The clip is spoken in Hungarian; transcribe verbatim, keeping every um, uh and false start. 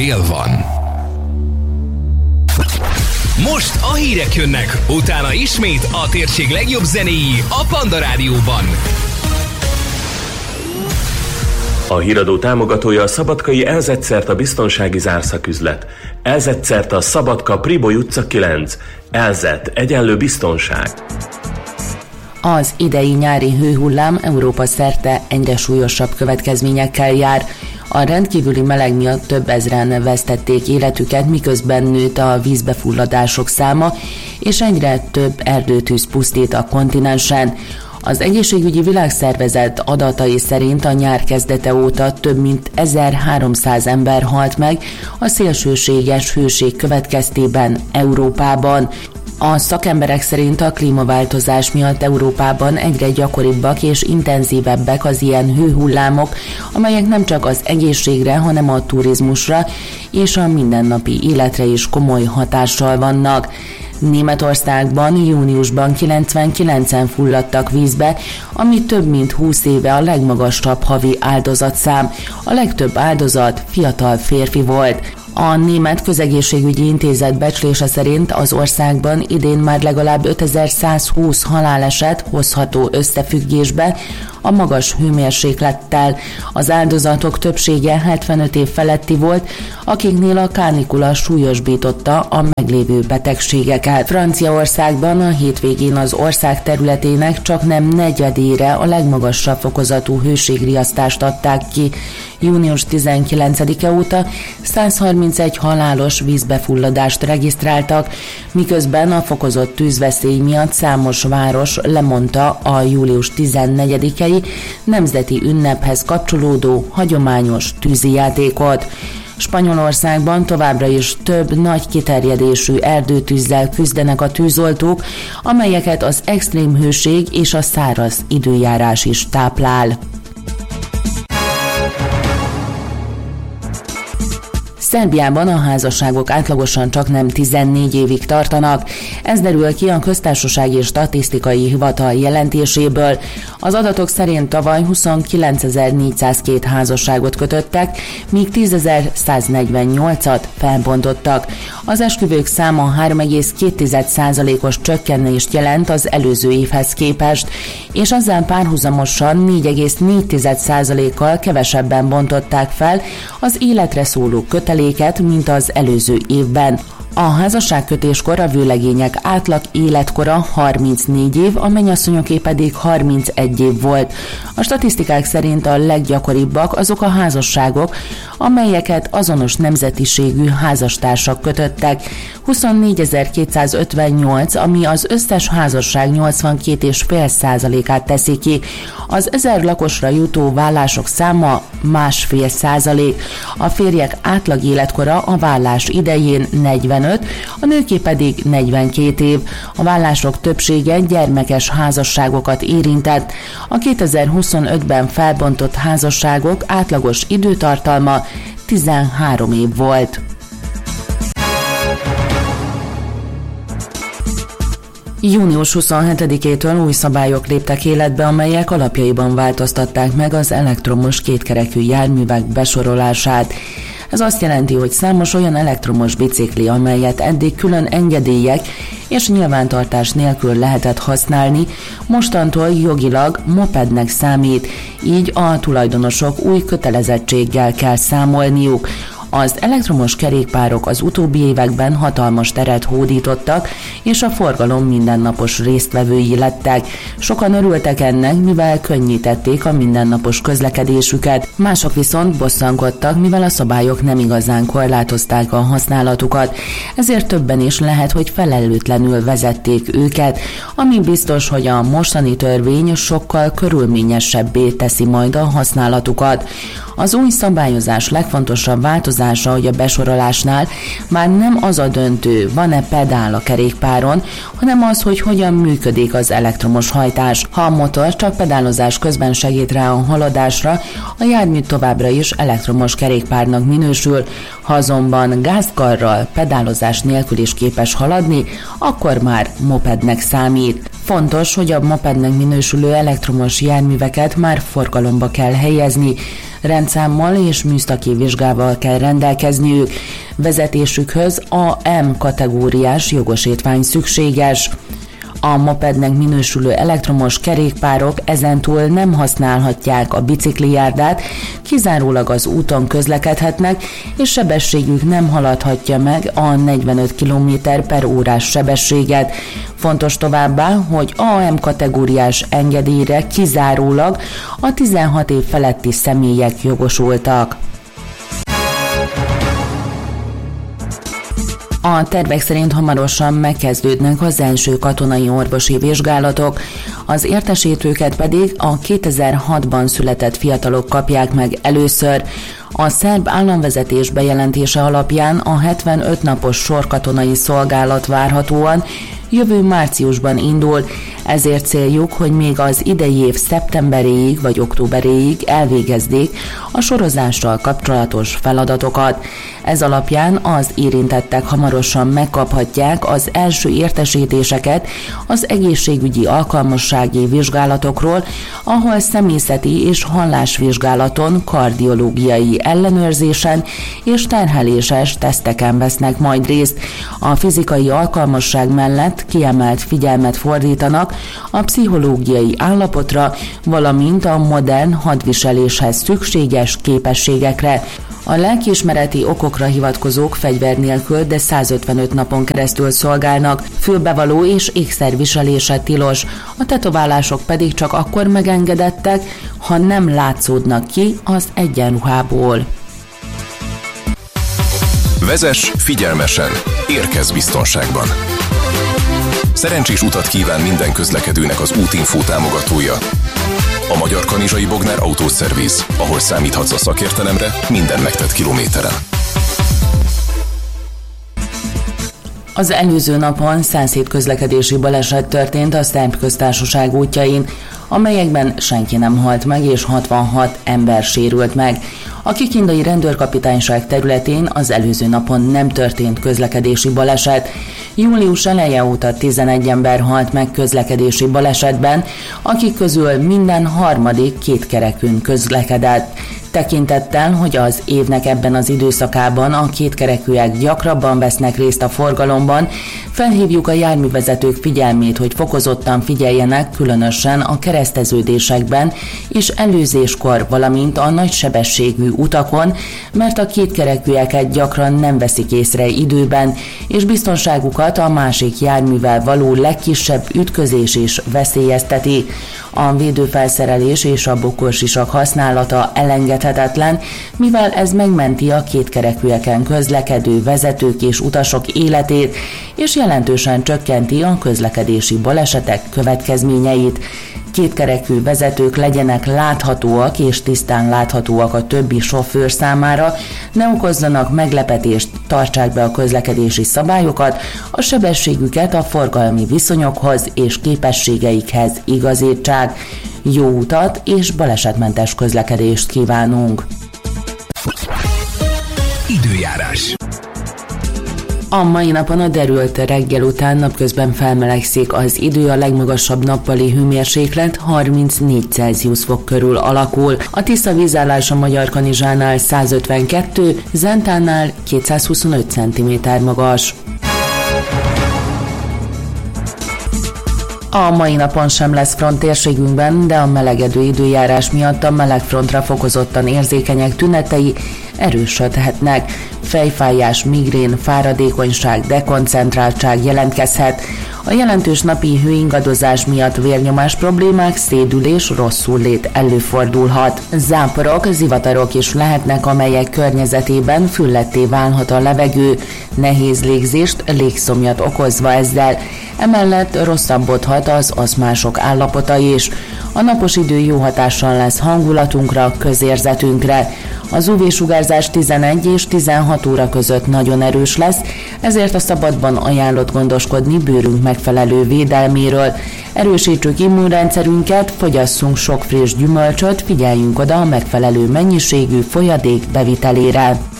fél van. Most a hírek jönnek, utána ismét a térség legjobb zenéi a Panda Rádióban. A híradó támogatója a szabadkai Elzett-Szerta biztonsági zárszaküzlet. Elzett-Szerta Szabadka Priboly utca kilenc. Elzett egyenlő biztonság. Az idei nyári hőhullám Európa szerte egyre súlyosabb következményekkel jár. A rendkívüli meleg miatt több ezren vesztették életüket, miközben nőtt a vízbefulladások száma, és egyre több erdőtűz pusztít a kontinensen. Az Egészségügyi Világszervezet adatai szerint a nyár kezdete óta több mint ezerháromszáz ember halt meg a szélsőséges hőség következtében Európában. A szakemberek szerint a klímaváltozás miatt Európában egyre gyakoribbak és intenzívebbek az ilyen hőhullámok, amelyek nem csak az egészségre, hanem a turizmusra és a mindennapi életre is komoly hatással vannak. Németországban júniusban kilencvenkilencen fulladtak vízbe, ami több mint húsz éve a legmagasabb havi áldozatszám. A legtöbb áldozat fiatal férfi volt. A Német Közegészségügyi Intézet becslése szerint az országban idén már legalább ötezerszázhúsz haláleset hozható összefüggésbe a magas hőmérséklettel. Az áldozatok többsége hetvenöt év feletti volt, akiknél a kánikula súlyosbította a meglévő betegségeket. Franciaországban a hétvégén az ország területének csak nem negyedére a legmagasabb fokozatú hőségriasztást adták ki. június tizenkilencedike óta száz harmincegy halálos vízbefulladást regisztráltak, miközben a fokozott tűzveszély miatt számos város lemondta a július tizennegyedikei nemzeti ünnephez kapcsolódó hagyományos tűzijátékot. Spanyolországban továbbra is több nagy kiterjedésű erdőtűzzel küzdenek a tűzoltók, amelyeket az extrém hőség és a száraz időjárás is táplál. Szerbiában a házasságok átlagosan csak nem tizennégy évig tartanak. Ez derül ki a Köztársasági Statisztikai Hivatal jelentéséből. Az adatok szerint tavaly huszonkilencezer-négyszázkettő házasságot kötöttek, míg tízezer-száznegyvennyolcat felbontottak. Az esküvők száma három egész két százalékos csökkenést jelent az előző évhez képest, és azzal párhuzamosan négy egész négy százalékkal kevesebben bontották fel az életre szóló köteléket, mint az előző évben. A házasságkötéskor a vőlegények átlag életkora harmincnégy év, a mennyasszonyoké pedig harmincegy év volt. A statisztikák szerint a leggyakoribbak azok a házasságok, amelyeket azonos nemzetiségű házastársak kötöttek. huszonnégyezer-kétszázötvennyolc, ami az összes házasság nyolcvankét egész öt százalékát teszi ki. Az ezer lakosra jutó vállások száma másfél százalék. A férjek átlag életkora a vállás idején negyvenöt, a nőké pedig negyvenkét év. A vállások többsége gyermekes házasságokat érintett. A kétezer-huszonötben felbontott házasságok átlagos időtartalma tizenhárom év volt. június huszonhetedikétől új szabályok léptek életbe, amelyek alapjaiban változtatták meg az elektromos kétkerekű járművek besorolását. Ez azt jelenti, hogy számos olyan elektromos bicikli, amelyet eddig külön engedélyek és nyilvántartás nélkül lehetett használni, mostantól jogilag mopednek számít, így a tulajdonosok új kötelezettséggel kell számolniuk. Az elektromos kerékpárok az utóbbi években hatalmas teret hódítottak, és a forgalom mindennapos résztvevői lettek. Sokan örültek ennek, mivel könnyítették a mindennapos közlekedésüket. Mások viszont bosszankodtak, mivel a szabályok nem igazán korlátozták a használatukat. Ezért többen is lehet, hogy felelőtlenül vezették őket, ami biztos, hogy a mostani törvény sokkal körülményesebbé teszi majd a használatukat. Az új szabályozás legfontosabb változása, hogy a besorolásnál már nem az a döntő, van-e pedál a kerékpáron, hanem az, hogy hogyan működik az elektromos hajtás. Ha a motor csak pedálozás közben segít rá a haladásra, a jármű továbbra is elektromos kerékpárnak minősül. Ha azonban gázkarral, pedálozás nélkül is képes haladni, akkor már mopednek számít. Fontos, hogy a mopednek minősülő elektromos járműveket már forgalomba kell helyezni, rendszámmal és műszaki vizsgával kell rendelkezniük. Vezetésükhöz A M kategóriás jogosítvány szükséges. A mopednek minősülő elektromos kerékpárok ezentúl nem használhatják a biciklijárdát, kizárólag az úton közlekedhetnek, és sebességük nem haladhatja meg a negyvenöt kilométer per órás sebességet. Fontos továbbá, hogy A M kategóriás engedélyre kizárólag a tizenhat év feletti személyek jogosultak. A tervek szerint hamarosan megkezdődnek az első katonai orvosi vizsgálatok, az értesítőket pedig a kétezer-hatban született fiatalok kapják meg először. A szerb államvezetés bejelentése alapján a hetvenöt napos sorkatonai szolgálat várhatóan jövő márciusban indul, ezért céljuk, hogy még az idei év szeptemberéig vagy októberéig elvégezzék a sorozással kapcsolatos feladatokat. Ez alapján az érintettek hamarosan megkaphatják az első értesítéseket az egészségügyi alkalmassági vizsgálatokról, ahol személyzeti és hallásvizsgálaton, kardiológiai ellenőrzésen és terheléses teszteken vesznek majd részt. A fizikai alkalmasság mellett kiemelt figyelmet fordítanak a pszichológiai állapotra, valamint a modern hadviseléshez szükséges képességekre. A lelkiismereti okokra hivatkozók fegyver nélkül, de százötvenöt napon keresztül szolgálnak, fülbevaló és ékszerviselése tilos, a tetoválások pedig csak akkor megengedettek, ha nem látszódnak ki az egyenruhából. Vezess figyelmesen, érkezz biztonságban! Szerencsés utat kíván minden közlekedőnek az Útinfo támogatója. A Magyar Kanizsai Bognár Autószerviz, ahol számíthatsz a szakértelemre minden megtett kilométeren. Az előző napon százhét közlekedési baleset történt a Szerb Köztársaság útjain, amelyekben senki nem halt meg és hatvanhat ember sérült meg. A kikindai rendőrkapitányság területén az előző napon nem történt közlekedési baleset. Július eleje óta tizenegy ember halt meg közlekedési balesetben, akik közül minden harmadik kétkerekűn közlekedett. Tekintettel, hogy az évnek ebben az időszakában a kétkerekűek gyakrabban vesznek részt a forgalomban, felhívjuk a járművezetők figyelmét, hogy fokozottan figyeljenek különösen a kereszteződésekben és előzéskor, valamint a nagysebességű utakon, mert a kétkerekűeket gyakran nem veszik észre időben, és biztonságukat a másik járművel való legkisebb ütközés is veszélyezteti. A védőfelszerelés és a bokorsisak használata elengedhetetlen, mivel ez megmenti a kétkerekűeken közlekedő vezetők és utasok életét, és jelentősen csökkenti a közlekedési balesetek következményeit. Kétkerekű vezetők legyenek láthatóak és tisztán láthatóak a többi sofőr számára, ne okozzanak meglepetést, tartsák be a közlekedési szabályokat, a sebességüket a forgalmi viszonyokhoz és képességeikhez igazítsák. Jó utat és balesetmentes közlekedést kívánunk! Időjárás. A mai napon a derült reggel után napközben felmelegszik az idő, a legmagasabb nappali hőmérséklet harmincnégy Celsius fok körül alakul. A tiszta vízállás a Magyarkanizsánál százötvenkettő, Zentánál kétszázhuszonöt centiméter magas. A mai napon sem lesz front térségünkben, de a melegedő időjárás miatt a melegfrontra fokozottan érzékenyek tünetei erősödhetnek. Fejfájás, migrén, fáradékonyság, dekoncentráltság jelentkezhet. A jelentős napi hőingadozás miatt vérnyomás problémák, szédülés, rosszullét előfordulhat. Záporok, zivatarok is lehetnek, amelyek környezetében fülletté válhat a levegő, nehéz légzést, légszomjat okozva ezzel. Emellett rosszabbodhat az aszmások állapota is. A napos idő jó hatással lesz hangulatunkra, közérzetünkre. Az ú vé-sugárzás tizenegy és tizenhat óra között nagyon erős lesz, ezért a szabadban ajánlott gondoskodni bőrünk megfelelő védelméről. Erősítsük immunrendszerünket, fogyasszunk sok friss gyümölcsöt, figyeljünk oda a megfelelő mennyiségű folyadék bevitelére.